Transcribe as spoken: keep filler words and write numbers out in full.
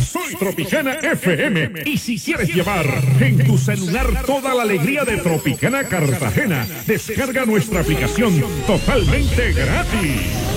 Soy Tropicana F M. Y si quieres llevar en tu celular toda la alegría de Tropicana Cartagena, descarga nuestra aplicación totalmente gratis.